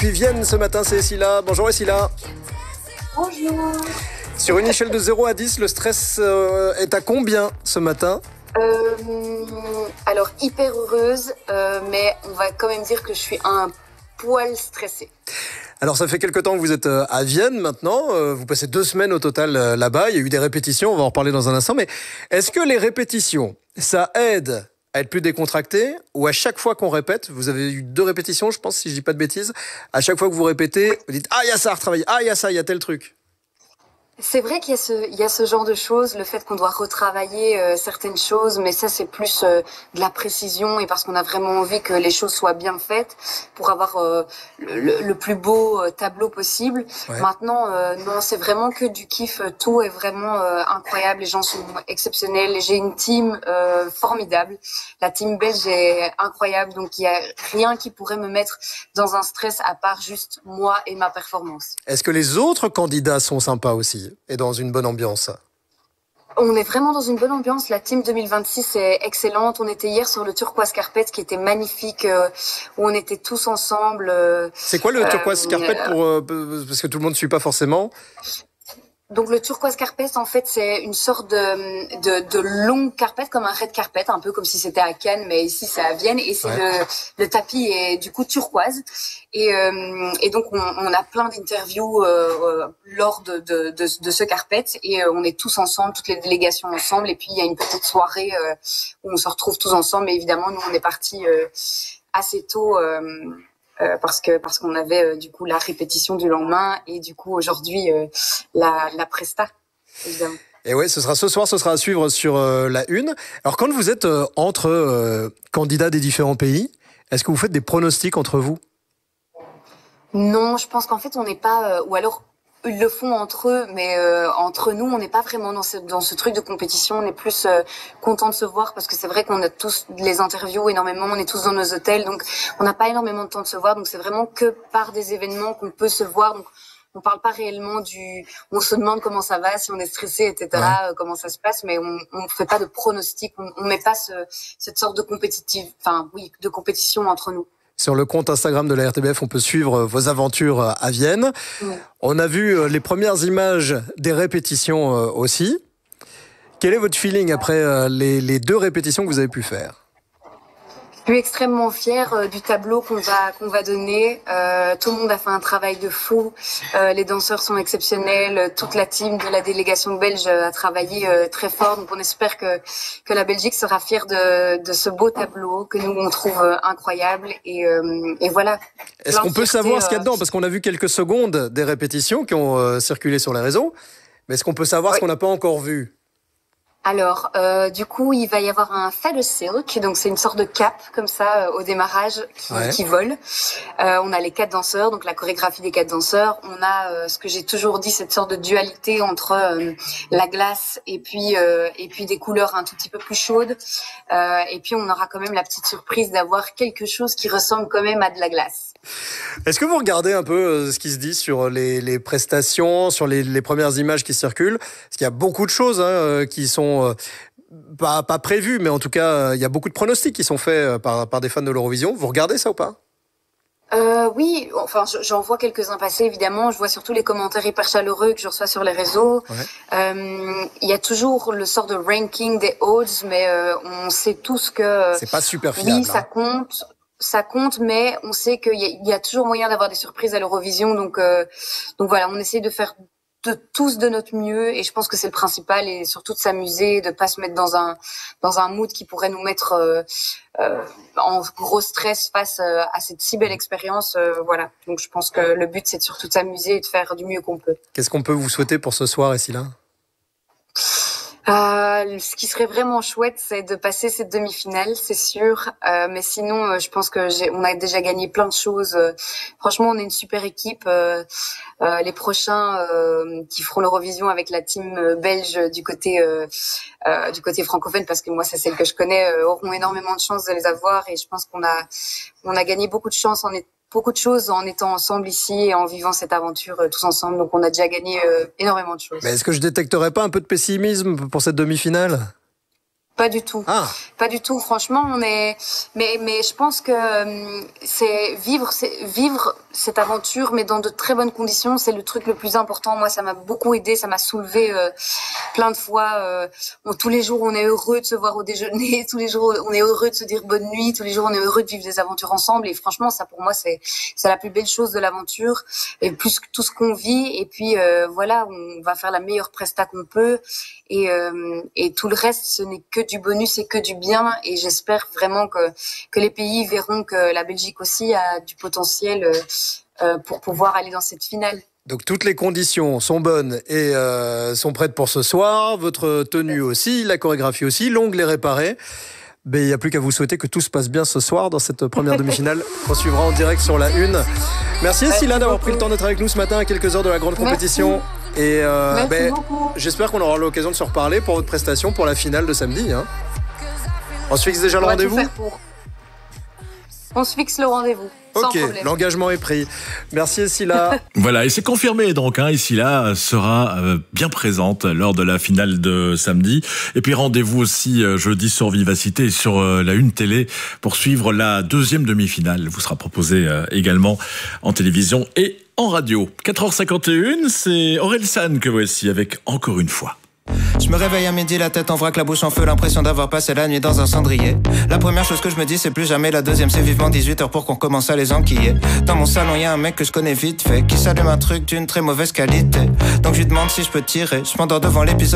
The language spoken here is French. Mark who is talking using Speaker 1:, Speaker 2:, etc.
Speaker 1: depuis Vienne ce matin, c'est Essila. Bonjour Essila.
Speaker 2: Bonjour.
Speaker 1: Sur une échelle de 0 à 10, le stress est à combien ce matin?
Speaker 2: Alors, hyper heureuse, mais on va quand même dire que je suis un poil stressée.
Speaker 1: Alors ça fait quelque temps que vous êtes à Vienne maintenant, vous passez 2 semaines au total là-bas, il y a eu des répétitions, on va en reparler dans un instant, mais est-ce que les répétitions, ça aide à être plus décontracté, ou à chaque fois qu'on répète, vous avez eu 2 répétitions je pense, si je dis pas de bêtises, à chaque fois que vous répétez, vous dites « Ah, il y a ça à retravailler, ah, il y a ça, il y a tel truc ».
Speaker 2: C'est vrai qu'il y a ce genre de choses, le fait qu'on doit retravailler certaines choses, mais ça c'est plus de la précision et parce qu'on a vraiment envie que les choses soient bien faites pour avoir le plus beau tableau possible.
Speaker 1: Ouais.
Speaker 2: Maintenant, non, c'est vraiment que du kiff. Tout est vraiment incroyable. Les gens sont exceptionnels. J'ai une team formidable. La team belge est incroyable, donc il y a rien qui pourrait me mettre dans un stress à part juste moi et ma performance.
Speaker 1: Est-ce que les autres candidats sont sympas aussi et dans une bonne ambiance?
Speaker 2: On est vraiment dans une bonne ambiance. La team 2026 est excellente. On était hier sur le Turquoise Carpet qui était magnifique, où on était tous ensemble.
Speaker 1: C'est quoi le Turquoise Carpet parce que tout le monde ne suit pas forcément?
Speaker 2: Donc le Turquoise Carpet, en fait, c'est une sorte de longue carpet, comme un red carpet, un peu comme si c'était à Cannes, mais ici c'est à Vienne, et c'est le tapis est du coup turquoise. Et donc on a plein d'interviews lors de ce carpet, et on est tous ensemble, toutes les délégations ensemble, et puis il y a une petite soirée où on se retrouve tous ensemble. Mais évidemment, nous on est partis assez tôt. Parce qu'on avait du coup la répétition du lendemain et du coup aujourd'hui la presta, évidemment.
Speaker 1: Et ouais, ce sera ce soir, ce sera à suivre sur la Une. Alors quand vous êtes entre candidats des différents pays, est-ce que vous faites des pronostics entre vous?
Speaker 2: Non, je pense qu'en fait on n'est pas, ou alors ils le font entre eux, mais entre nous, on n'est pas vraiment dans ce truc de compétition. On est plus content de se voir parce que c'est vrai qu'on a tous les interviews énormément, on est tous dans nos hôtels, donc on n'a pas énormément de temps de se voir. Donc c'est vraiment que par des événements qu'on peut se voir. Donc on parle pas réellement on se demande comment ça va, si on est stressé, etc., comment ça se passe, mais on fait pas de pronostics, on met pas cette sorte de de compétition entre nous.
Speaker 1: Sur le compte Instagram de la RTBF, on peut suivre vos aventures à Vienne. On a vu les premières images des répétitions aussi. Quel est votre feeling après les 2 répétitions que vous avez pu faire?
Speaker 2: Je suis extrêmement fière du tableau qu'on va donner. Tout le monde a fait un travail de fou. Les danseurs sont exceptionnels. Toute la team de la délégation belge a travaillé très fort. Donc on espère que la Belgique sera fière de ce beau tableau que nous on trouve incroyable. Et voilà.
Speaker 1: Est-ce qu'on peut savoir ce qu'il y a dedans? Parce qu'on a vu quelques secondes des répétitions qui ont circulé sur les réseaux. Mais est-ce qu'on peut savoir ce qu'on n'a pas encore vu?
Speaker 2: Alors, du coup, il va y avoir un feather silk, donc c'est une sorte de cape comme ça au démarrage qui vole. On a les 4 danseurs, donc la chorégraphie des 4 danseurs. On a ce que j'ai toujours dit, cette sorte de dualité entre la glace et puis des couleurs un tout petit peu plus chaudes. Et puis on aura quand même la petite surprise d'avoir quelque chose qui ressemble quand même à de la glace.
Speaker 1: Est-ce que vous regardez un peu ce qui se dit sur les prestations, sur les premières images qui circulent? Parce qu'il y a beaucoup de choses qui sont pas prévues, mais en tout cas, il y a beaucoup de pronostics qui sont faits par des fans de l'Eurovision. Vous regardez ça ou pas?
Speaker 2: Oui, enfin j'en vois quelques-uns passer évidemment. Je vois surtout les commentaires hyper chaleureux que je reçois sur les réseaux. Il y a toujours le sort de ranking des odds, mais on sait tous que
Speaker 1: c'est pas super fiable.
Speaker 2: Oui, ça compte, mais on sait qu'il y a toujours moyen d'avoir des surprises à l'Eurovision. Donc voilà, on essaie de faire tous de notre mieux, et je pense que c'est le principal, et surtout de s'amuser, de pas se mettre dans un mood qui pourrait nous mettre en gros stress face à cette si belle expérience. Voilà, donc je pense que le but c'est surtout de s'amuser et de faire du mieux qu'on peut.
Speaker 1: Qu'est-ce qu'on peut vous souhaiter pour ce soir, Essila?
Speaker 2: Ce qui serait vraiment chouette, c'est de passer cette demi-finale, c'est sûr. Mais sinon, je pense que on a déjà gagné plein de choses. Franchement, on est une super équipe. Les prochains qui feront l'Eurovision avec la team belge du côté francophone, parce que moi c'est celle que je connais, auront énormément de chance de les avoir. Et je pense qu'on a gagné beaucoup de chance beaucoup de choses en étant ensemble ici et en vivant cette aventure tous ensemble. Donc on a déjà gagné énormément de choses.
Speaker 1: Mais est-ce que je détecterais pas un peu de pessimisme pour cette demi-finale?
Speaker 2: Pas du tout.
Speaker 1: Ah.
Speaker 2: Pas du tout. Franchement, mais je pense que c'est vivre cette aventure, mais dans de très bonnes conditions. C'est le truc le plus important. Moi, ça m'a beaucoup aidé. Ça m'a soulevé plein de fois. Tous les jours, on est heureux de se voir au déjeuner. Tous les jours, on est heureux de se dire bonne nuit. Tous les jours, on est heureux de vivre des aventures ensemble. Et franchement, ça, pour moi, c'est la plus belle chose de l'aventure. Et plus que tout ce qu'on vit. Et puis, voilà, on va faire la meilleure presta qu'on peut. Et tout le reste, ce n'est que du bonus et que du bien. Et j'espère vraiment que les pays verront que la Belgique aussi a du potentiel pour pouvoir aller dans cette finale.
Speaker 1: Donc toutes les conditions sont bonnes et sont prêtes pour ce soir. Votre tenue aussi, la chorégraphie aussi, l'ongle est réparé. Mais il n'y a plus qu'à vous souhaiter que tout se passe bien ce soir dans cette première demi-finale qu'on suivra en direct sur la Une. Merci Escilla d'avoir pris le temps d'être avec nous ce matin à quelques heures de la grande compétition.
Speaker 2: Merci.
Speaker 1: Et
Speaker 2: Merci beaucoup.
Speaker 1: J'espère qu'on aura l'occasion de se reparler pour votre prestation pour la finale de samedi. Hein. On se fixe déjà le rendez-vous ?
Speaker 2: On se fixe le rendez-vous.
Speaker 1: Ok, l'engagement est pris. Merci Escilla.
Speaker 3: Voilà, et c'est confirmé donc, Escilla sera bien présente lors de la finale de samedi. Et puis rendez-vous aussi jeudi sur Vivacité et sur la Une télé pour suivre la deuxième demi-finale. Elle vous sera proposée également en télévision et en radio. 4h51, c'est Aurel San que voici avec Encore une fois.
Speaker 4: Je me réveille à midi, la tête en vrac, la bouche en feu, l'impression d'avoir passé la nuit dans un cendrier. La première chose que je me dis, c'est plus jamais. La deuxième, c'est vivement 18h pour qu'on commence à les enquiller. Dans mon salon, y a un mec que je connais vite fait, qui s'allume un truc d'une très mauvaise qualité. Donc je lui demande si je peux tirer. Je m'endors devant l'épisode